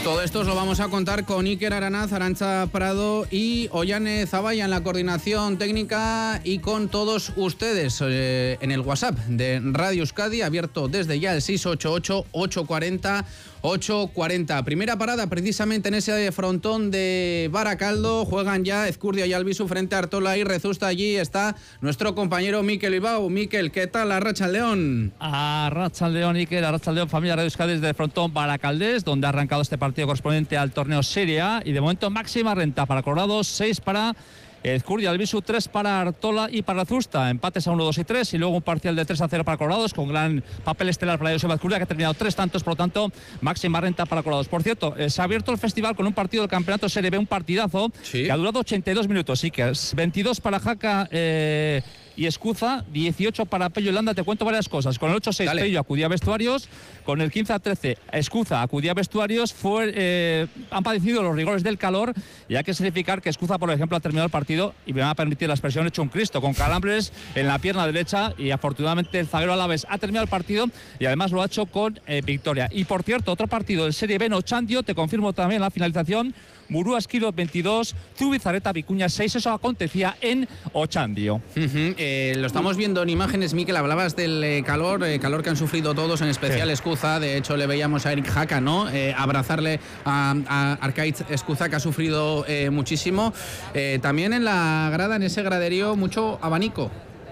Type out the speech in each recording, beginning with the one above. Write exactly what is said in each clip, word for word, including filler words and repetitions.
Todo esto os lo vamos a contar con Iker Aranaz, Arantxa Prado y Ollane Zaballa en la coordinación técnica y con todos ustedes eh, en el WhatsApp de Radio Euskadi, abierto desde ya el seis ocho ocho, ocho cuatro cero, ocho cuatro cero. Primera parada precisamente en ese frontón de Barakaldo. Juegan ya Ezcurdia y Albisu frente a Artola y Rezusta. Allí está nuestro compañero Mikel Ibau. Mikel, ¿qué tal? Arratsaldeon. Arratsaldeon, Iker. Arratsaldeon, familia Radio Euskadi desde el frontón Barakaldés, donde ha arrancado este partido correspondiente al torneo Serie A. Y de momento máxima renta para Colorados, seis para Ezcurdia, Albisu, tres para Artola y para Rezusta. Empates a uno, dos y tres, y luego un parcial de tres a cero para Colorados, con gran papel estelar para Joseba Ezcurdia, que ha terminado tres tantos, por lo tanto máxima renta para Colorados. Por cierto, eh, se ha abierto el festival con un partido del campeonato Serie B, un partidazo, ¿sí?, que ha durado ochenta y dos minutos. Sí, que es veintidós para Jaca eh, y Escuza, dieciocho para Pello y Landa. Te cuento varias cosas. Con el ocho a seis Pello acudía a vestuarios, con el quince a trece Escuza acudía a vestuarios. Fue, eh, han padecido los rigores del calor, y hay que significar que Escuza, por ejemplo, ha terminado el partido, y me va a permitir la expresión, hecho un Cristo, con calambres en la pierna derecha, y afortunadamente el zaguero Alavés ha terminado el partido y además lo ha hecho con eh, victoria. Y por cierto, otro partido del Serie B en Ochandio, te confirmo también la finalización: Murúa Esquilo veintidós, Zubizarreta Vicuña seis. Eso acontecía en Ochandio. Uh-huh. eh, lo estamos viendo en imágenes, Mikel. Hablabas del eh, calor, eh, calor que han sufrido todos, en especial sí. Escuza. De hecho, le veíamos a Eric Jaca, ¿no? Eh, abrazarle a, a Arkaitz Escuza, que ha sufrido eh, muchísimo. Eh, también en la grada, en ese graderío, mucho abanico.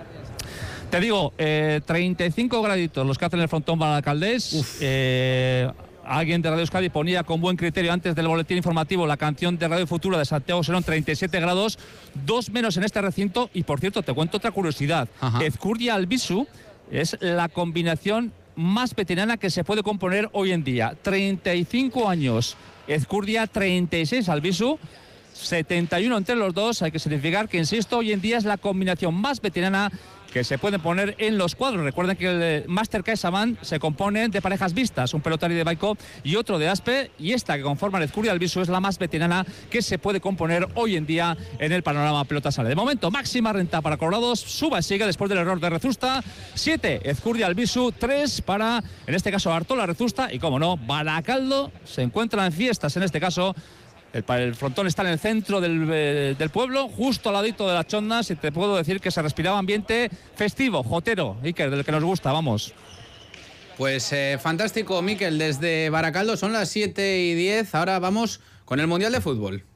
Te digo, eh, treinta y cinco graditos los que hacen el frontón Barakaldés. Eh, Alguien de Radio Euskadi ponía con buen criterio antes del boletín informativo la canción de Radio Futuro de Santiago Serón, treinta y siete grados, dos menos en este recinto. Y por cierto, te cuento otra curiosidad. Ajá. Ezcurdia Albisu es la combinación más veterana que se puede componer hoy en día. treinta y cinco años Ezcurdia, treinta y seis Albisu, setenta y uno entre los dos. Hay que significar que, insisto, hoy en día es la combinación más veterana que se pueden poner en los cuadros. Recuerden que el Master CaixaBank se compone de parejas vistas, un pelotari de Baico y otro de Aspe, y esta que conforma el Ezcurdia Albisu es la más veterana que se puede componer hoy en día en el panorama pelota sala. De momento, máxima renta para Colorados, suba y sigue después del error de Rezusta. siete Ezcurdia Albisu, tres para, en este caso, Artola Rezusta, y como no, Barakaldo se encuentra en fiestas, en este caso. El, el frontón está en el centro del, eh, del pueblo, justo al ladito de las chondas, y te puedo decir que se respiraba ambiente festivo, jotero, Iker, del que nos gusta, vamos. Pues eh, fantástico, Mikel, desde Barakaldo. Son las siete y diez, ahora vamos con el Mundial de Fútbol.